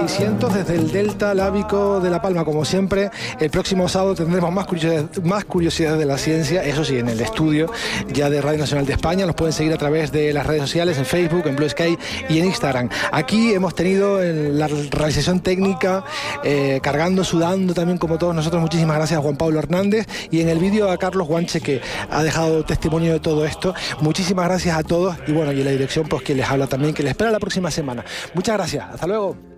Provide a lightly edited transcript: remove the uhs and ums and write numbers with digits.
600 desde el Delta Lábico de La Palma. Como siempre, el próximo sábado tendremos más curiosidades de la ciencia, eso sí, en el estudio ya de Radio Nacional de España. Nos pueden seguir a través de las redes sociales, en Facebook, en Blue Sky y en Instagram. Aquí hemos tenido la realización técnica, cargando, sudando también como todos nosotros. Muchísimas gracias a Juan Pablo Hernández, y en el vídeo a Carlos Guanche, que ha dejado testimonio de todo esto. Muchísimas gracias a todos, y bueno, y la dirección pues que les habla también, que les espera la próxima semana. Muchas gracias, hasta luego.